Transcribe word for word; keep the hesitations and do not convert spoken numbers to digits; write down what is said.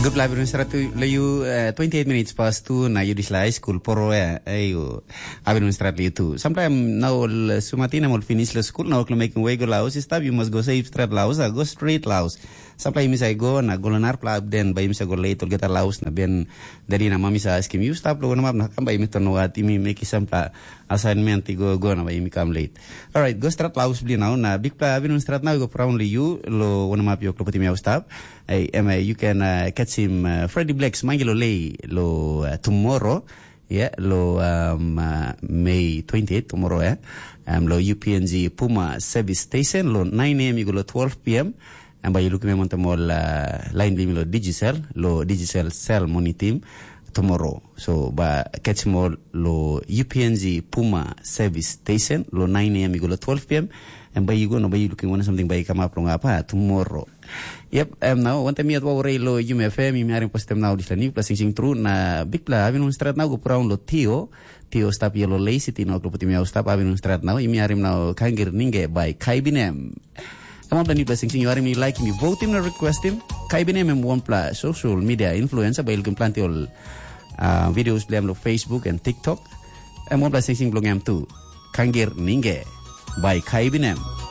Good live in Stratu Layu twenty-eight minutes past two na you disla school poro ya ayo abin strat Layu two. Sometime now sumatina mol finish the school now making way go Laos stop you must go save strat Laos go straight Laos. Sometimes I go na golonar club then by misa go late to get a Laos na ben dari na mami sa asking you stop lo na map na kam by mito no at imi make sampa assignment go go na by imi come late. All right go strat Laos bli now na big pla abin strat now go proudly you lo one map yo klopati mi stop. Hey, Emma, you can uh, catch him uh, Freddie Black's Mangelo Lay lo uh, tomorrow, yeah, lo um, uh, May twenty-eighth tomorrow, yeah, um, lo U P N G Puma service station lo nine a m you go lo twelve p m and by you look me montamol uh, line beam lo Digicel lo Digicel cell money team tomorrow. So ba catch mo lo U P N G Puma service station lo nine a m you go lo twelve p m and by you go no by you looking want something by come up long apa tomorrow. Yep, um, now one time yat wawre lo U M F M mi haring postem now di lani plus sing true na big pla avin un strat now go pround lo Tio Tio stop yellow lazy tino ko poti mi stop avin un strat now imi harim now kangir ninge by Kaibinem. Among the plus sing you harim ni like mi vote him na request him Kaibinem and one plus social media influencer by ilkin plantiol uh, videos blem lo Facebook and TikTok. And one plus sing blog am too Kangir ninge by Kaibinem.